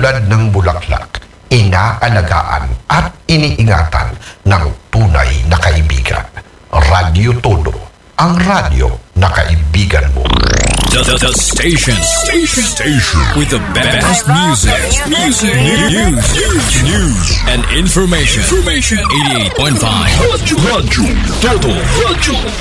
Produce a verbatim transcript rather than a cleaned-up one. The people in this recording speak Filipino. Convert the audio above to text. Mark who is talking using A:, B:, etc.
A: tulad ng bulaklak, inaalagaan at iniingatan ng tunay na kaibigan. Radyo Todo, ang radyo na kaibigan mo.
B: The, the, the station. Station. Station. With the best music. Music. News. News. News. And information. Information. eighty-eight point five. Radyo Todo. Radyo